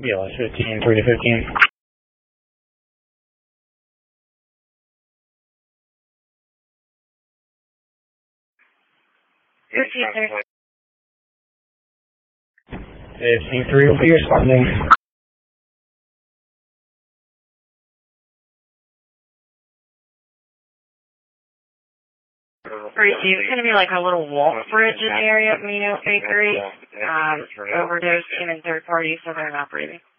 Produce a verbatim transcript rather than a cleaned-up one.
B L S fifteen, three to fifteen. fifteen, sir. fifteen, three will be responding. Receive. It's going to be like a little walk bridge in the area of Mino Bakery. Um, overdose in third party, so they're not breathing.